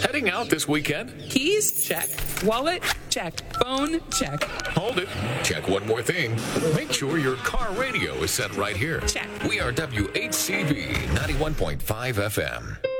Heading out this weekend? Keys? Check. Wallet? Check. Phone? Check. Hold it. Check one more thing. Make sure your car radio is set right here. Check. We are WHCV 91.5 FM.